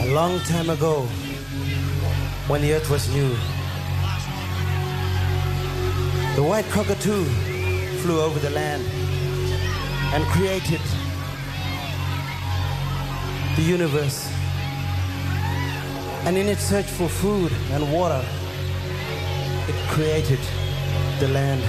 long time ago, when the earth was new, the white cockatoo flew over the land and created the universe. And in its search for food and water, it created the land.